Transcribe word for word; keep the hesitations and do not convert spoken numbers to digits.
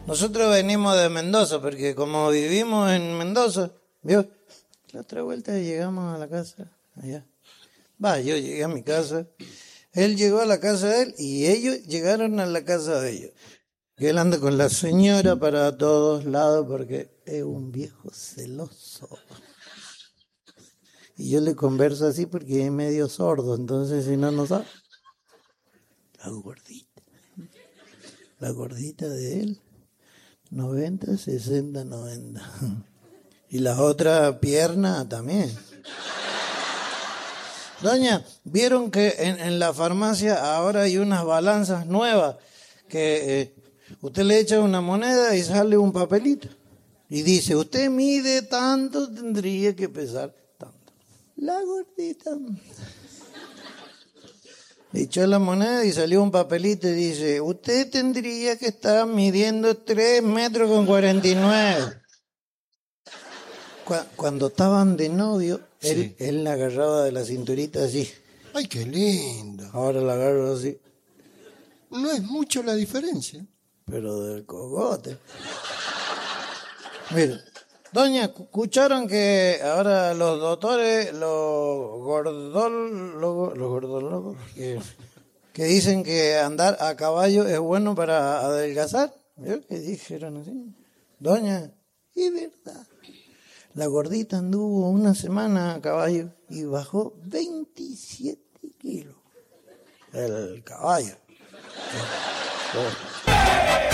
Nosotros venimos de Mendoza, porque como vivimos en Mendoza, ¿vio? La otra vuelta llegamos a la casa, allá. Va, yo llegué a mi casa, él llegó a la casa de él y ellos llegaron a la casa de ellos. Que él anda con la señora para todos lados porque es un viejo celoso. Y yo le converso así porque es medio sordo, entonces si no, no sabe. La gordita. La gordita de él, noventa, sesenta, noventa. Y la otra pierna también. Doña, ¿vieron que en, en la farmacia ahora hay unas balanzas nuevas que eh, usted le echa una moneda y sale un papelito? Y dice, usted mide tanto, tendría que pesar tanto. La gordita le echó la moneda y salió un papelito y dice, usted tendría que estar midiendo tres metros con cuarenta y nueve. Cuando estaban de novio, él, sí. él la agarraba de la cinturita así. ¡Ay, qué lindo! Ahora la agarro así. No es mucho la diferencia. Pero del cogote. Mira, doña, ¿escucharon que ahora los doctores, los gordólogos, los gordólogos, que, que dicen que andar a caballo es bueno para adelgazar? ¿Vio que dijeron así? Doña, es verdad. La gordita anduvo una semana a caballo y bajó veintisiete kilos. El caballo.